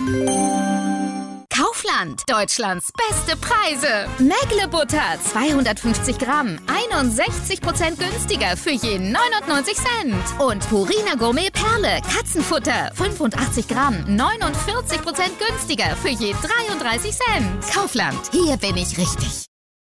Kaufland, Deutschlands beste Preise. Mägle-Butter, 250 Gramm, 61% günstiger für je 99 Cent. Und Purina Gourmet Perle, Katzenfutter, 85 Gramm, 49% günstiger für je 33 Cent. Kaufland, hier bin ich richtig.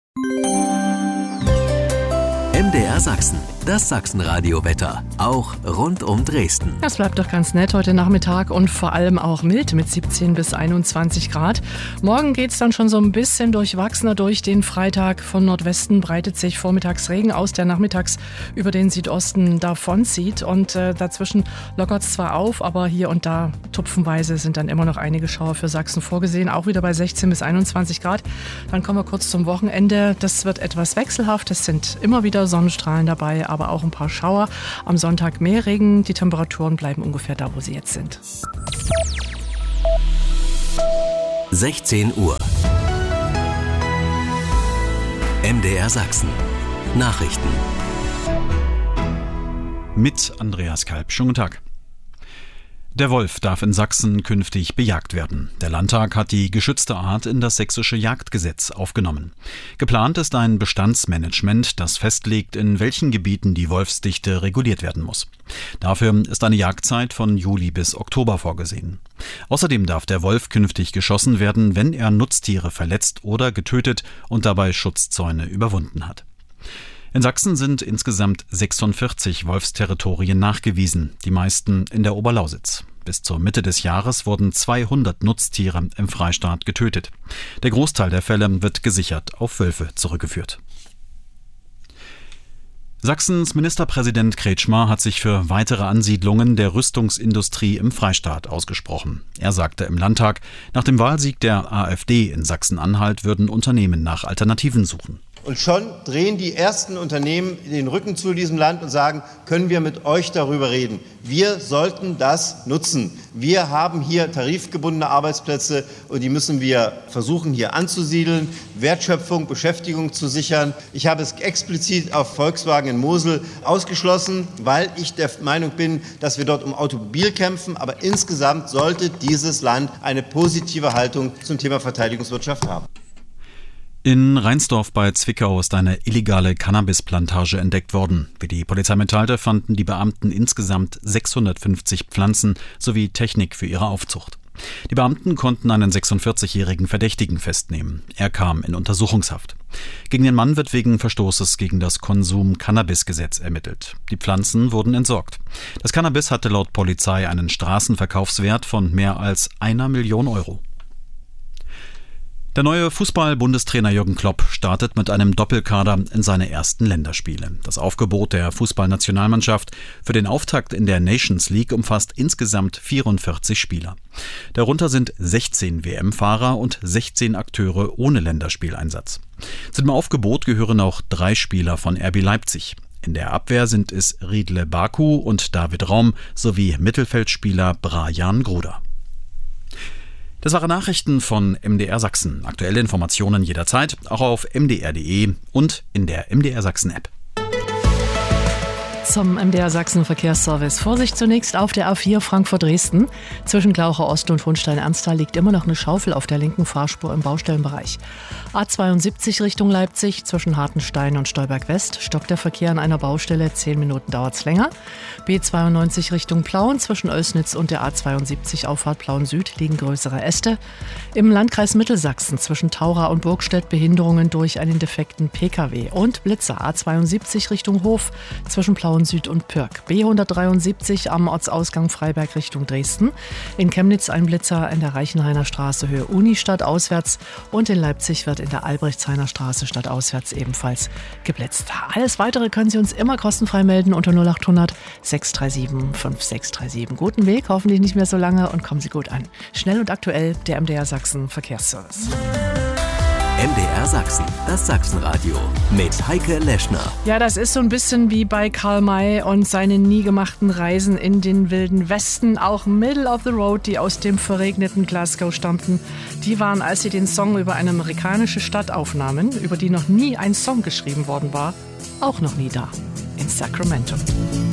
MDR Sachsen, das Sachsenradio-Wetter, auch rund um Dresden. Das bleibt doch ganz nett heute Nachmittag und vor allem auch mild mit 17 bis 21 Grad. Morgen geht es dann schon so ein bisschen durchwachsener durch den Freitag. Von Nordwesten breitet sich vormittags Regen aus, der nachmittags über den Südosten davonzieht. Und dazwischen lockert es zwar auf, aber hier und da tupfenweise sind dann immer noch einige Schauer für Sachsen vorgesehen. Auch wieder bei 16 bis 21 Grad. Dann kommen wir kurz zum Wochenende. Das wird etwas wechselhaft. Es sind immer wieder Sonnenstrahlen dabei, aber auch ein paar Schauer. Am Sonntag mehr Regen. Die Temperaturen bleiben ungefähr da, wo sie jetzt sind. 16 Uhr. MDR Sachsen. Nachrichten. Mit Andreas Kalb. Schönen guten Tag. Der Wolf darf in Sachsen künftig bejagt werden. Der Landtag hat die geschützte Art in das sächsische Jagdgesetz aufgenommen. Geplant ist ein Bestandsmanagement, das festlegt, in welchen Gebieten die Wolfsdichte reguliert werden muss. Dafür ist eine Jagdzeit von Juli bis Oktober vorgesehen. Außerdem darf der Wolf künftig geschossen werden, wenn er Nutztiere verletzt oder getötet und dabei Schutzzäune überwunden hat. In Sachsen sind insgesamt 46 Wolfsterritorien nachgewiesen, die meisten in der Oberlausitz. Bis zur Mitte des Jahres wurden 200 Nutztiere im Freistaat getötet. Der Großteil der Fälle wird gesichert auf Wölfe zurückgeführt. Sachsens Ministerpräsident Kretschmer hat sich für weitere Ansiedlungen der Rüstungsindustrie im Freistaat ausgesprochen. Er sagte im Landtag, nach dem Wahlsieg der AfD in Sachsen-Anhalt würden Unternehmen nach Alternativen suchen. Und schon drehen die ersten Unternehmen den Rücken zu diesem Land und sagen, können wir mit euch darüber reden? Wir sollten das nutzen. Wir haben hier tarifgebundene Arbeitsplätze und die müssen wir versuchen hier anzusiedeln, Wertschöpfung, Beschäftigung zu sichern. Ich habe es explizit auf Volkswagen in Mosel ausgeschlossen, weil ich der Meinung bin, dass wir dort um Automobil kämpfen. Aber insgesamt sollte dieses Land eine positive Haltung zum Thema Verteidigungswirtschaft haben. In Reinsdorf bei Zwickau ist eine illegale Cannabisplantage entdeckt worden. Wie die Polizei mitteilte, fanden die Beamten insgesamt 650 Pflanzen sowie Technik für ihre Aufzucht. Die Beamten konnten einen 46-jährigen Verdächtigen festnehmen. Er kam in Untersuchungshaft. Gegen den Mann wird wegen Verstoßes gegen das Konsum-Cannabis-Gesetz ermittelt. Die Pflanzen wurden entsorgt. Das Cannabis hatte laut Polizei einen Straßenverkaufswert von mehr als 1 Million Euro. Der neue Fußball-Bundestrainer Jürgen Klopp startet mit einem Doppelkader in seine ersten Länderspiele. Das Aufgebot der Fußballnationalmannschaft für den Auftakt in der Nations League umfasst insgesamt 44 Spieler. Darunter sind 16 WM-Fahrer und 16 Akteure ohne Länderspieleinsatz. Zu dem Aufgebot gehören auch 3 Spieler von RB Leipzig. In der Abwehr sind es Riedle Baku und David Raum sowie Mittelfeldspieler Brajan Gruda. Das waren Nachrichten von MDR Sachsen. Aktuelle Informationen jederzeit, auch auf mdr.de und in der MDR Sachsen App. Zum MDR Sachsen Verkehrsservice. Vorsicht zunächst auf der A4 Frankfurt-Dresden. Zwischen Glaucher Ost und Hohenstein-Ernsthal liegt immer noch eine Schaufel auf der linken Fahrspur im Baustellenbereich. A72 Richtung Leipzig zwischen Hartenstein und Stolberg West stockt der Verkehr an einer Baustelle. 10 Minuten dauert es länger. B92 Richtung Plauen zwischen Oelsnitz und der A72 Auffahrt Plauen Süd liegen größere Äste. Im Landkreis Mittelsachsen zwischen Taura und Burgstedt Behinderungen durch einen defekten Pkw. Und Blitzer A72 Richtung Hof zwischen Plauen Süd und Pürg. B173 am Ortsausgang Freiberg Richtung Dresden. In Chemnitz ein Blitzer in der Reichenhainer Straße Höhe Unistadt auswärts. Und in Leipzig wird in der Albrechtshainer Straße stadtauswärts ebenfalls geblitzt. Alles Weitere können Sie uns immer kostenfrei melden unter 0800 637 5637. Guten Weg, hoffentlich nicht mehr so lange und kommen Sie gut an. Schnell und aktuell der MDR Sachsen Verkehrsservice. MDR Sachsen, das Sachsenradio mit Heike Leschner. Ja, das ist so ein bisschen wie bei Karl May und seinen nie gemachten Reisen in den wilden Westen. Auch Middle of the Road, die aus dem verregneten Glasgow stammten, die waren, als sie den Song über eine amerikanische Stadt aufnahmen, über die noch nie ein Song geschrieben worden war, auch noch nie da, in Sacramento.